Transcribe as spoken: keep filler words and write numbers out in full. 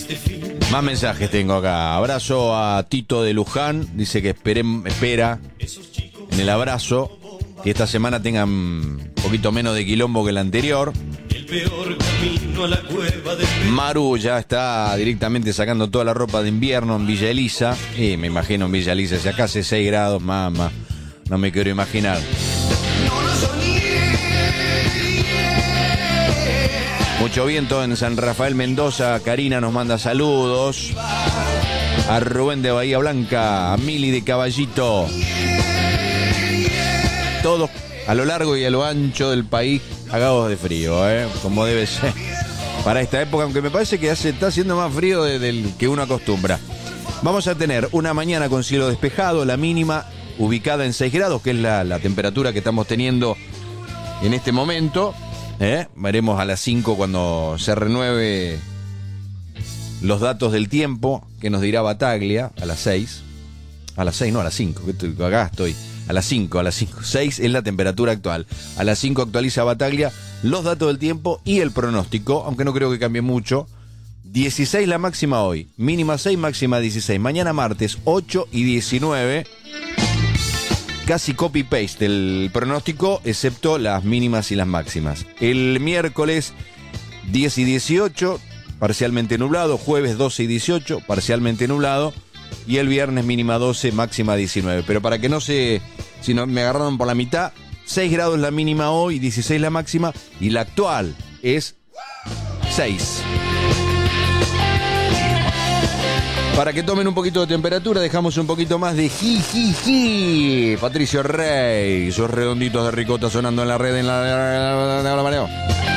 Más mensajes tengo acá. Abrazo a Tito de Luján. Dice que esperen, espera en el abrazo que esta semana tengan un poquito menos de quilombo que la anterior. Maru ya está directamente sacando toda la ropa de invierno en Villa Elisa. Y me imagino en Villa Elisa, si acá hace seis grados, mamá, no me quiero imaginar. Mucho viento en San Rafael, Mendoza. Karina nos manda saludos. A Rubén de Bahía Blanca, a Mili de Caballito. Todos a lo largo y a lo ancho del país cagados de frío, ¿eh? Como debe ser para esta época, aunque me parece que hace, está haciendo más frío de, del que uno acostumbra. Vamos a tener una mañana con cielo despejado, la mínima ubicada en seis grados, que es la, la temperatura que estamos teniendo en este momento. ¿Eh? Veremos a las cinco cuando se renueve los datos del tiempo que nos dirá Bataglia. A las seis. A las seis, no, a las cinco. Acá estoy. A las cinco, a las cinco. seis es la temperatura actual. A las cinco actualiza Bataglia los datos del tiempo y el pronóstico, aunque no creo que cambie mucho. dieciséis la máxima hoy. Mínima seis, máxima dieciséis. Mañana martes ocho y diecinueve. Casi copy-paste el pronóstico, excepto las mínimas y las máximas. El miércoles diez y dieciocho, parcialmente nublado. Jueves doce y dieciocho, parcialmente nublado. Y el viernes mínima doce, máxima diecinueve. Pero para que no se... Si no me agarraron por la mitad, seis grados la mínima hoy, dieciséis la máxima. Y la actual es seis. Para que tomen un poquito de temperatura, dejamos un poquito más de jijiji. Patricio Rey, esos redonditos de ricota sonando en la red en la...